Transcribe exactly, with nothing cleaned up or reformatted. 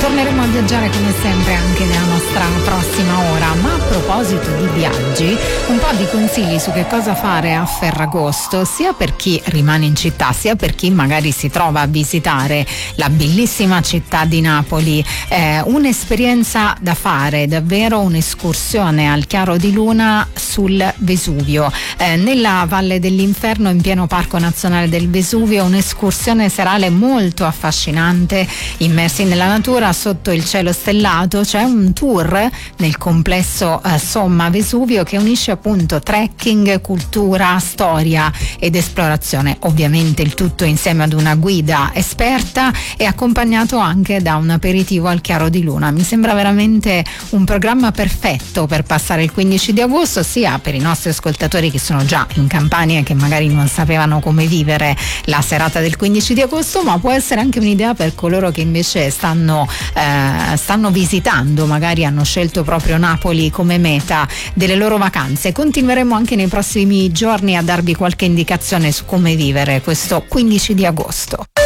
torneremo a viaggiare come sempre anche nella nostra prossima ora. Ma a proposito di viaggi, un po' di consigli su che cosa fare a Ferragosto, sia per chi rimane in città, sia per chi magari si trova a visitare la bellissima città di Napoli. Eh, un'esperienza da fare, davvero un'escursione al chiaro di luna sul Vesuvio, eh, nella Valle dell'Inferno, in pieno Parco Nazionale del Vesuvio. Un'escursione serale molto affascinante, immersi nella natura sotto il cielo stellato. C'è un tour nel complesso eh, Somma Vesuvio che unisce appunto trekking, cultura, storia ed esplorazione, ovviamente il tutto insieme ad una guida esperta e accompagnato anche da un aperitivo al chiaro di luna. Mi sembra veramente un programma perfetto per passare il quindici di agosto, sia per i nostri ascoltatori che sono già in Campania e che magari non sapevano come vivere la serata del quindici di agosto, ma può essere anche un'idea per coloro che invece stanno, eh, stanno visitando, magari hanno scelto proprio Napoli come meta delle loro vacanze. Continueremo anche nei prossimi giorni a darvi qualche indicazione su come vivere questo quindici di agosto.